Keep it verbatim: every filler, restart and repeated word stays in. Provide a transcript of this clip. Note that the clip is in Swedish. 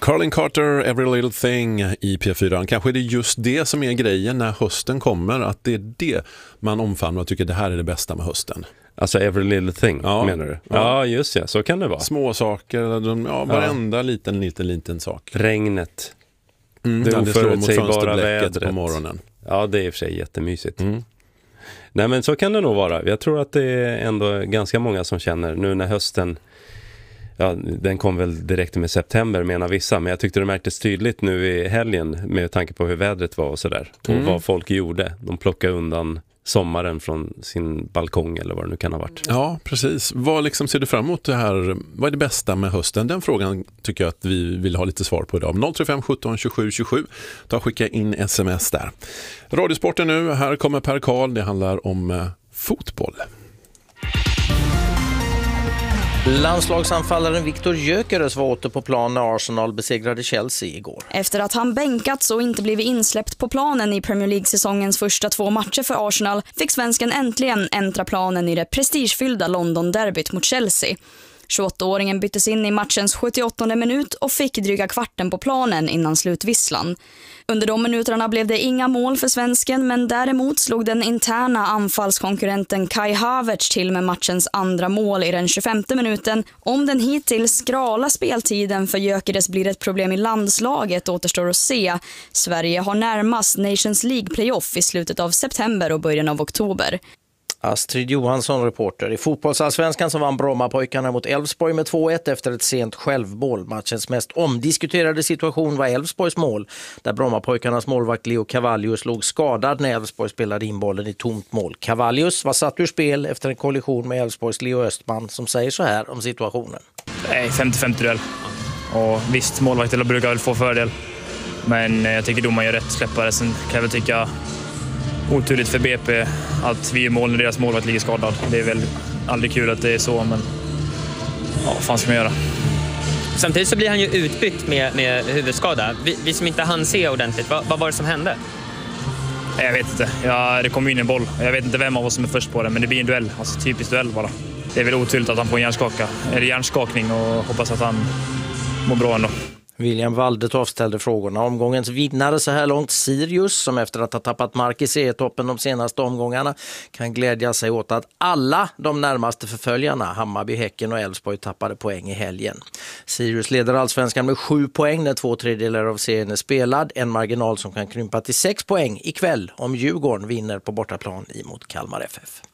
Carlin Carter, Every Little Thing i P fyra. Kanske är det just det som är grejen när hösten kommer, att det är det man omfamnar och tycker det här är det bästa med hösten. Alltså Every Little Thing, ja, menar du? Ja. ja, just ja, så kan det vara. Små saker, ja, varenda ja. liten, liten, liten sak. Regnet. Mm, det oförutsägbara vädret på morgonen. Ja, det är i och för sig jättemysigt. Mm. Nej, men så kan det nog vara. Jag tror att det är ändå ganska många som känner nu när hösten, ja, den kom väl direkt med september menar vissa, men jag tyckte det märktes tydligt nu i helgen med tanke på hur vädret var och sådär. Och mm. vad folk gjorde. De plockade undan sommaren från sin balkong eller vad det nu kan ha varit. Ja, precis. Vad liksom ser du fram emot det här? Vad är det bästa med hösten? Den frågan tycker jag att vi vill ha lite svar på idag. noll tre fem sjutton tjugosju tjugosju. Ta och skicka in sms där. Radiosporten nu. Här kommer Per Karl. Det handlar om eh, fotboll. Landslagsanfallaren Viktor Gyökeres var åter på plan när Arsenal besegrade Chelsea igår. Efter att han bänkats och inte blivit insläppt på planen i Premier League-säsongens första två matcher för Arsenal fick svensken äntligen äntra planen i det prestigefyllda London-derbyt mot Chelsea. tjugoåttaåringen byttes in i matchens sjuttioåttonde minut och fick dryga kvarten på planen innan slutvisslan. Under de minuterna blev det inga mål för svensken, men däremot slog den interna anfallskonkurrenten Kai Havertz till med matchens andra mål i den tjugofemte minuten. Om den hittills skrala speltiden för Gyökeres blir ett problem i landslaget återstår att se. Sverige har närmast Nations League-playoff i slutet av september och början av oktober. Astrid Johansson, reporter. I fotbollsallsvenskan så vann Brommapojkarna mot Elfsborg med två ett efter ett sent självmål. Matchens mest omdiskuterade situation var Elfsborgs mål, där Brommapojkarnas målvakt Leo Cavallius låg skadad när Elfsborg spelade in bollen i tomt mål. Cavallius var satt ur spel efter en kollision med Elfsborgs Leo Östman, som säger så här om situationen. Nej, femtio femtio duell. Och visst, målvakter brukar väl få fördel. Men jag tycker domaren gör rätt släppare. Sen kan jag väl tycka oturligt för B P att vi är mål när deras målvakt ligger skadad. Det är väl aldrig kul att det är så, men ja, vad fan ska man göra? Samtidigt så blir han ju utbytt med, med huvudskada. Vi, vi som inte hann se ordentligt, vad, vad var det som hände? Jag vet inte. Ja, det kom in en boll. Jag vet inte vem av oss som är först på den, men det blir en duell. Alltså typisk duell bara. Det är väl oturligt att han får en hjärnskaka, eller hjärnskakning, och hoppas att han mår bra ändå. William Waldetoft ställde frågorna. Omgångens vinnare så här långt, Sirius, som efter att ha tappat mark i serietoppen de senaste omgångarna kan glädja sig åt att alla de närmaste förföljarna, Hammarby, Häcken och Elfsborg, tappade poäng i helgen. Sirius leder allsvenskan med sju poäng när två tredjedelar av serien är spelad. En marginal som kan krympa till sex poäng ikväll om Djurgården vinner på bortaplan emot Kalmar F F.